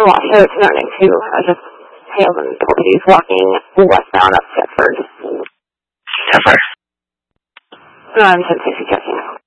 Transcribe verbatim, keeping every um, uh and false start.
Washoe to nine nine two. I just hailed and told you he's walking westbound up Thetford. Thetford. I'm ten sixty checking.